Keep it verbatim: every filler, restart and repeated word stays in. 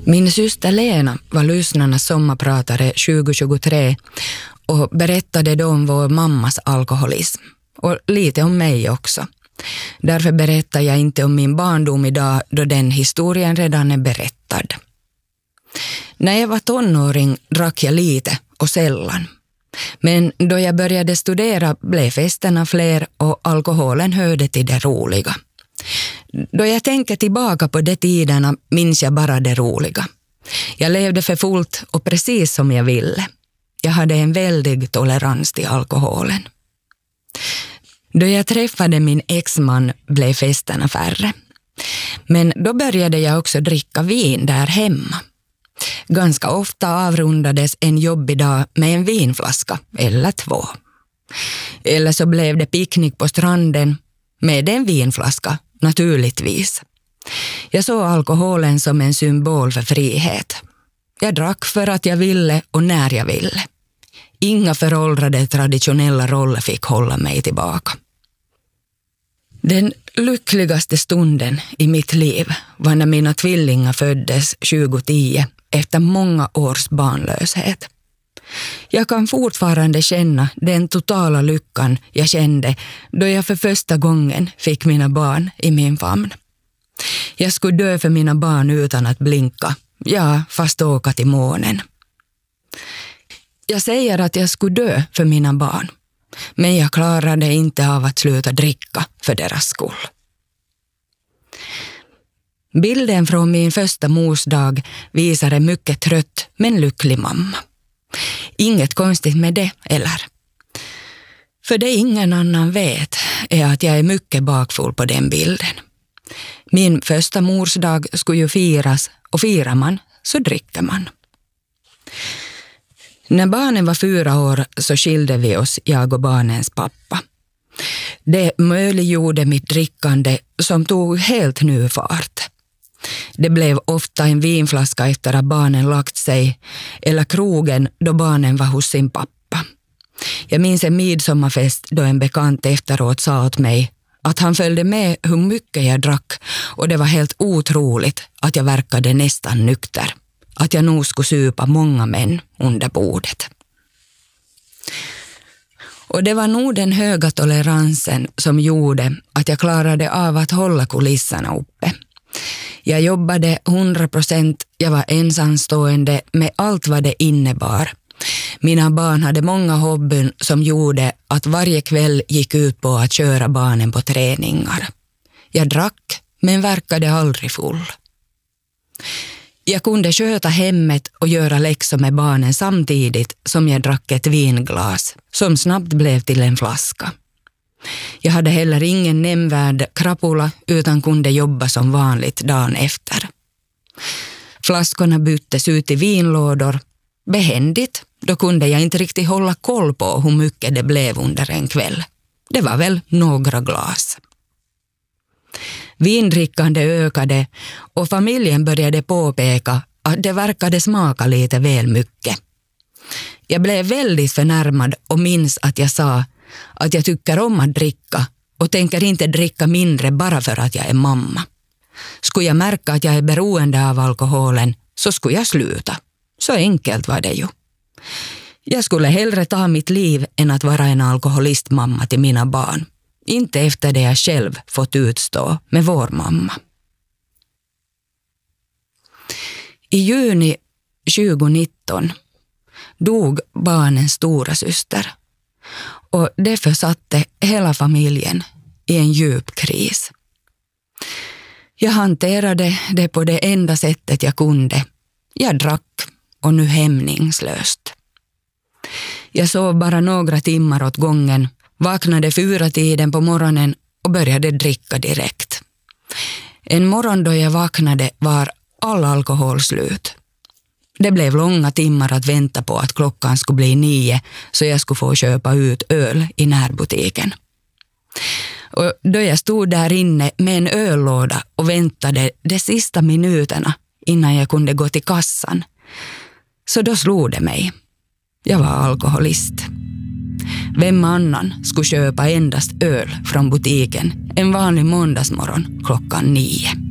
Min syster Lena var lyssnarnas sommarpratare tjugohundratjugotre och berättade då om vår mammas alkoholism. Och lite om mig också. Därför berättar jag inte om min barndom idag då den historien redan är berättad. När jag var tonåring drack jag lite och sällan. Men då jag började studera blev festerna fler och alkoholen hörde till det roliga. Då jag tänker tillbaka på de tiderna minns jag bara det roliga. Jag levde för fullt och precis som jag ville. Jag hade en väldig tolerans till alkoholen. Då jag träffade min exman blev festerna färre. Men då började jag också dricka vin där hemma. Ganska ofta avrundades en jobbig dag med en vinflaska eller två. Eller så blev det picknick på stranden med en vinflaska, naturligtvis. Jag såg alkoholen som en symbol för frihet. Jag drack för att jag ville och när jag ville. Inga föråldrade traditionella roller fick hålla mig tillbaka. Den lyckligaste stunden i mitt liv var när mina tvillingar föddes tjugohundratio efter många års barnlöshet. Jag kan fortfarande känna den totala lyckan jag kände då jag för första gången fick mina barn i min famn. Jag skulle dö för mina barn utan att blinka, ja, fast åka till månen. Jag säger att jag skulle dö för mina barn, men jag klarade inte av att sluta dricka för deras skull. Bilden från min första morsdag visar en mycket trött men lycklig mamma. Inget konstigt med det, eller? För det ingen annan vet är att jag är mycket bakfull på den bilden. Min första morsdag skulle ju firas och firar man så dricker man. När barnen var fyra år så skilde vi oss, jag och barnens pappa. Det möjliggjorde mitt drickande som tog helt ny fart. Det blev ofta en vinflaska efter att barnen lagt sig eller krogen då barnen var hos sin pappa. Jag minns en midsommarfest då en bekant efteråt sa åt mig att han följde med hur mycket jag drack och det var helt otroligt att jag verkade nästan nykter. Att jag nog skulle supa många män under bordet. Och det var nog den höga toleransen som gjorde att jag klarade av att hålla kulisserna uppe. Jag jobbade hundra procent, jag var ensamstående med allt vad det innebar. Mina barn hade många hobbyn som gjorde att varje kväll gick ut på att köra barnen på träningar. Jag drack men verkade aldrig full. Jag kunde sköta hemmet och göra läxor med barnen samtidigt som jag drack ett vinglas som snabbt blev till en flaska. Jag hade heller ingen nämnvärd krapula utan kunde jobba som vanligt dagen efter. Flaskorna byttes ut i vinlådor. Behändigt, då kunde jag inte riktigt hålla koll på hur mycket det blev under en kväll. Det var väl några glas. Vindrickande ökade och familjen började påpeka att det verkade smaka lite väl mycket. Jag blev väldigt förnärmad och minns att jag sa att jag tycker om att dricka och tänker inte dricka mindre bara för att jag är mamma. Skulle jag märka att jag är beroende av alkoholen så skulle jag sluta. Så enkelt var det ju. Jag skulle hellre ta mitt liv än att vara en alkoholistmamma till mina barn. Inte efter det jag själv fått utstå med vår mamma. I juni tjugonitton dog barnens stora syster och det försatte hela familjen i en djup kris. Jag hanterade det på det enda sättet jag kunde. Jag drack och nu hämningslöst. Jag sov bara några timmar åt gången, vaknade fyra tiden på morgonen och började dricka direkt. En morgon då jag vaknade var all alkohol slut. Det blev långa timmar att vänta på att klockan skulle bli nio så jag skulle få köpa ut öl i närbutiken. Och då jag stod där inne med en öllåda och väntade de sista minuterna innan jag kunde gå till kassan, så då slog det mig. Jag var alkoholist. Vem annan skulle köpa endast öl från butiken en vanlig måndagsmorgon klockan nio?